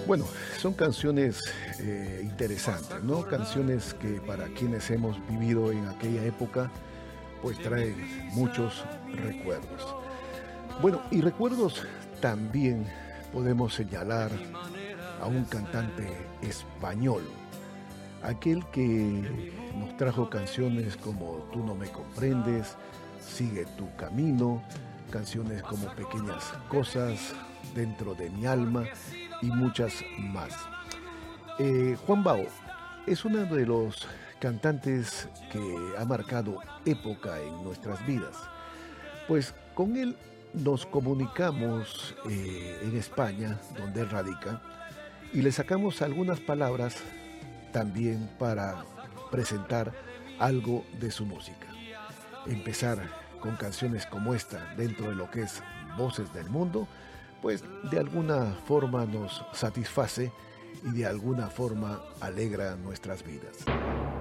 Bueno, son canciones interesantes, ¿no? Canciones que para quienes hemos vivido en aquella época, pues traen muchos recuerdos. Bueno, y recuerdos también podemos señalar a un cantante español, aquel que nos trajo canciones como Tú no me comprendes, Sigue tu camino, canciones como Pequeñas cosas, Dentro de mi alma y muchas más. Juan Bao es uno de los cantantes que ha marcado época en nuestras vidas, pues con él nos comunicamos en España, donde él radica, y le sacamos algunas palabras también para presentar algo de su música. Empezar con canciones como esta dentro de lo que es Voces del Mundo, pues de alguna forma nos satisface y de alguna forma alegra nuestras vidas.